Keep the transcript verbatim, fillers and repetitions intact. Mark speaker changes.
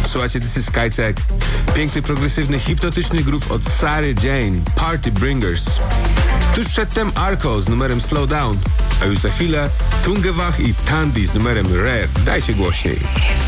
Speaker 1: Słuchajcie, This is Skytech. Piękny, progresywny, hipnotyczny groove od Sary Jane, Party Bringers. Tuż przedtem Arco z numerem Slow Down, a już za chwilę Tungewach i Tandy z numerem Rare. Dajcie głośniej.